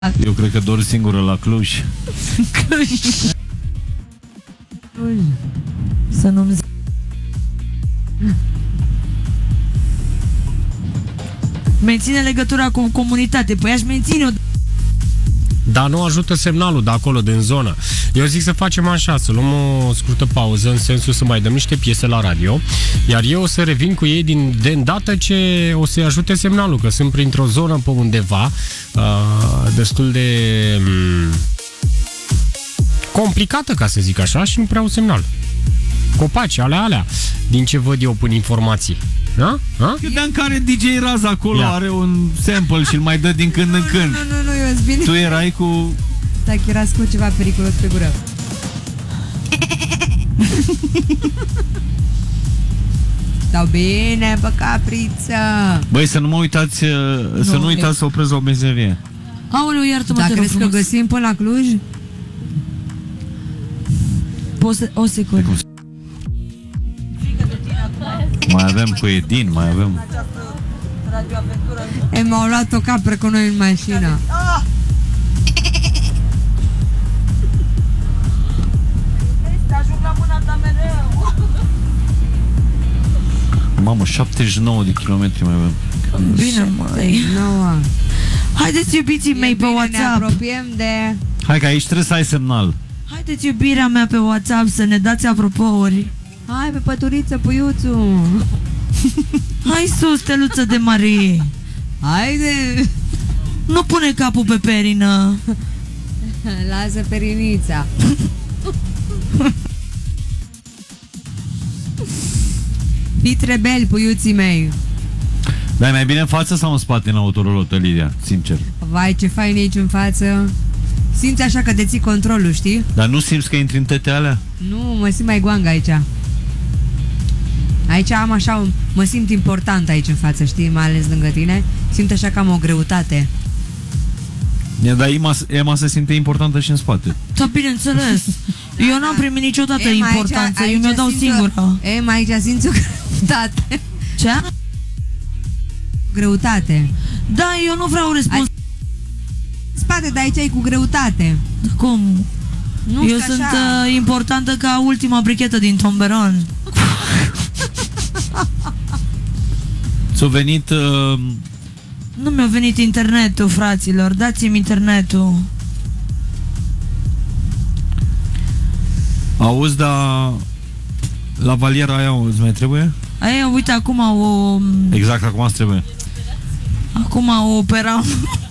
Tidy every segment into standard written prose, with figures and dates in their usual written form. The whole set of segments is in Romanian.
Eu cred că doar singură la Cluj. Cluj. Să nu-mi zic. Menține legătura cu comunitate. Păi aș menține-o. Dar nu ajută semnalul de acolo, din zonă. Eu zic să facem așa, să luăm o scurtă pauză, în sensul să mai dăm niște piese la radio, iar eu o să revin cu ei de îndată ce o să-i ajute semnalul, că sunt printr-o zonă pe undeva destul de complicată, ca să zic așa, și nu prea au semnal. Copaci, alea, din ce văd eu până informații. Da? Credeam că are DJ Raz acolo, are un sample și îl mai dă din când în când. Nu, eu sunt bine. Tu erai cu... Da, chiar cu ceva periculos pe gură. Stau bine, bă, capriță. Băi, să nu mă uitați, să nu uitați să opresc la o benzinărie. Aoleu, iartă-mă, Dar te rog crezi că frumos. găsim până la Cluj? O secundă. Mai avem cu Edin, mai avem... M-au luat o capră cu noi în mașină. Mamă, 79 de kilometri mai avem. Bine, măi. Haideți, iubiții mei, pe Ne WhatsApp. apropiem de... Hai că aici trebuie să ai semnal. Haideți, iubirea mea, pe WhatsApp, să ne dați apropouri. Hai pe păturiță, puiuțu. Hai sus, steluță de Marie. Haide. Nu pune capul pe perină. Lasă perinița. Fiți rebeli, puiuții mei. Dar mai bine în față sau în spate în autorolotă, Lidia? Sincer. Vai, ce fain e aici în față. Simți așa că deții controlul, știi? Dar nu simți că intri în tete alea? Nu, mă simt mai guanga aici. Aici am așa, mă simt important aici în față, știi? Mai ales lângă tine. Simt așa că am o greutate. Dar Emma se simte importantă și în spate. Da, bineînțeles. Eu n-am primit niciodată Emma, importanță. aici Eu mi-o dau singură. Emma, aici simți o greutate. Ce? Greutate. Da, eu nu vreau răspuns. Spate, dar aici e cu greutate. Cum? Nu Eu știu sunt așa. importantă ca ultima brichetă din tomberon. Ți-a venit... Nu mi-a venit internetul, fraților. Dați-mi internetul. Auzi, dar... La valiera aia îți mai trebuie? Aia, uite, acum o... Exact, acum îți trebuie. Acum o operam.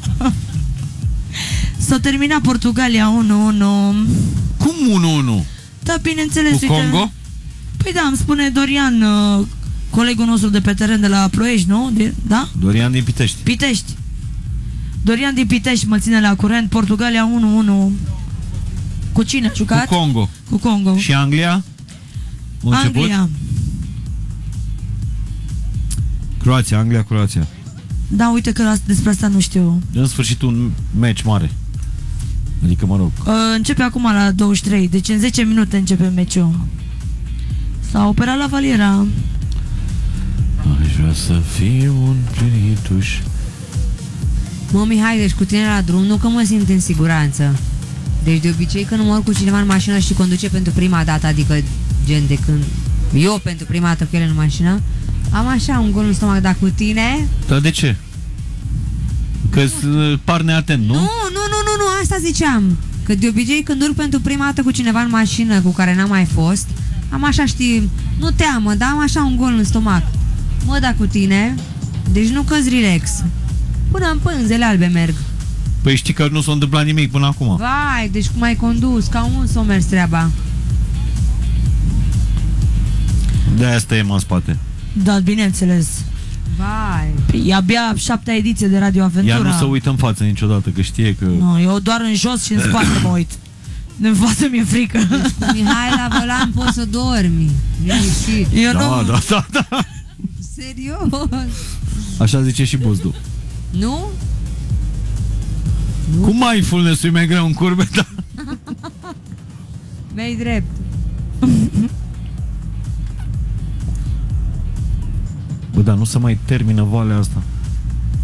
S-a terminat Portugalia 1-1. Cum 1-1? Da, bineînțeles. Cu Congo? Păi da, îmi spune Dorian, colegul nostru de pe teren de la Ploiești, nu? Da? Dorian din Pitești. Pitești. Dorian din Pitești mă ține la curent. Portugalia 1-1. Cu cine a jucat? Cu Congo. Cu Congo. Și Anglia? Anglia. Croația, Anglia, Croația. Da, uite că despre asta nu știu. În sfârșit un meci mare. Adică, mă rog. Începe acum la 23. Deci în 10 minute începe meciul. S-a operat la valiera. Aș vrea să fiu un plinituș. Mă, Mihai, deci cu tine la drum nu că mă simt în siguranță. Deci de obicei când mă urc cu cineva în mașină și conduce pentru prima dată, adică gen de când eu pentru prima dată cu el în mașină, am așa un gol în stomac, dar cu tine... Dar de ce? Că-s par neatent, nu? Nu, asta ziceam. Că de obicei când urc pentru prima dată cu cineva în mașină cu care n-am mai fost, am așa, știi, nu teamă, dar am așa un gol în stomac. Mă, dar cu tine, deci nu că-ți relax. Până în pânzele albe merg. Păi știi că nu s-a întâmplat nimic până acum. Vai, deci cum ai condus, ca un s-o mers treaba. De-aia stă Emma în spate. Da, bineînțeles. Vai. E abia 7-a ediție de Radio Aventura. Ea nu se uită în față niciodată, că știe că... Nu, eu doar în jos și în spate mă uit. În față mi-e frică. Deci cu Mihai la volan poți să dormi. Liniștit. Eu nu... Da. Serios. Așa zice și Buzdu. Nu? Cu mindfulness-ul e mai greu în curbe, da. Mi-ai drept. Bă, dar nu se mai termină valea asta.